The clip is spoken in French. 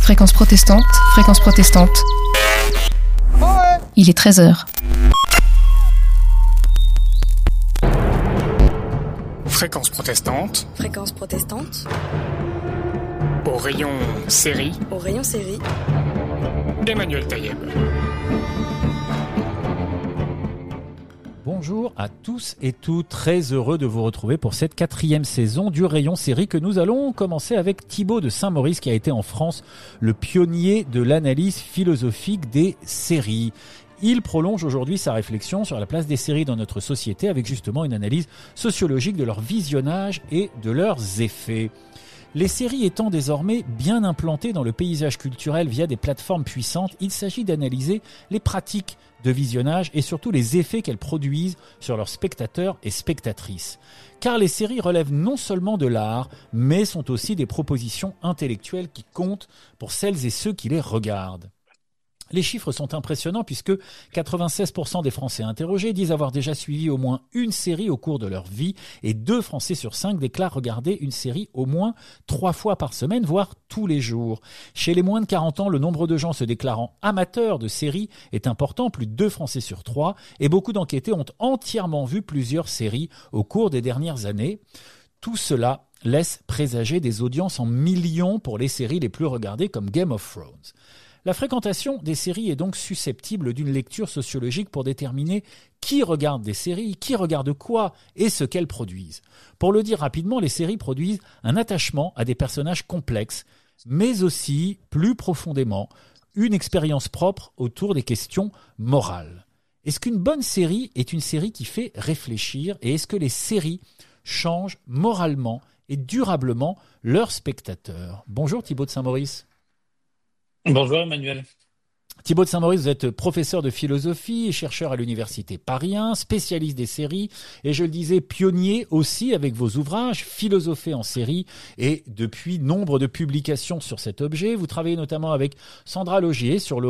Fréquence protestante, fréquence protestante. Il est 13h. Fréquence protestante. Fréquence protestante. Au rayon série. Au rayon série. Emmanuel Taïeb. Bonjour à tous et toutes, très heureux de vous retrouver pour cette 4e saison du Rayon Série que nous allons commencer avec Thibaut de Saint-Maurice qui a été en France le pionnier de l'analyse philosophique des séries. Il prolonge aujourd'hui sa réflexion sur la place des séries dans notre société avec justement une analyse sociologique de leur visionnage et de leurs effets. Les séries étant désormais bien implantées dans le paysage culturel via des plateformes puissantes, il s'agit d'analyser les pratiques de visionnage et surtout les effets qu'elles produisent sur leurs spectateurs et spectatrices. Car les séries relèvent non seulement de l'art, mais sont aussi des propositions intellectuelles qui comptent pour celles et ceux qui les regardent. Les chiffres sont impressionnants puisque 96% des Français interrogés disent avoir déjà suivi au moins une série au cours de leur vie et 2 Français sur 5 déclarent regarder une série au moins 3 fois par semaine, voire tous les jours. Chez les moins de 40 ans, le nombre de gens se déclarant amateurs de séries est important, plus de 2 Français sur 3, et beaucoup d'enquêtés ont entièrement vu plusieurs séries au cours des dernières années. Tout cela laisse présager des audiences en millions pour les séries les plus regardées comme Game of Thrones. La fréquentation des séries est donc susceptible d'une lecture sociologique pour déterminer qui regarde des séries, qui regarde quoi et ce qu'elles produisent. Pour le dire rapidement, les séries produisent un attachement à des personnages complexes, mais aussi, plus profondément, une expérience propre autour des questions morales. Est-ce qu'une bonne série est une série qui fait réfléchir et est-ce que les séries changent moralement et durablement leurs spectateurs ? Bonjour Thibaut de Saint-Maurice. Bonjour Emmanuel. Thibaut de Saint-Maurice, vous êtes professeur de philosophie et chercheur à l'université Paris 1, spécialiste des séries et je le disais pionnier aussi avec vos ouvrages Philosopher en série et depuis nombre de publications sur cet objet. Vous travaillez notamment avec Sandra Logier sur le